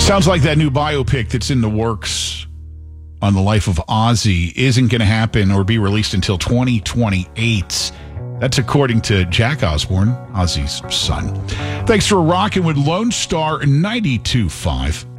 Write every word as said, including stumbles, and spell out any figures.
Sounds like that new biopic that's in the works on the life of Ozzy isn't going to happen or be released until twenty twenty-eight. That's according to Jack Osbourne, Ozzy's son. Thanks for rocking with Lone Star ninety-two point five.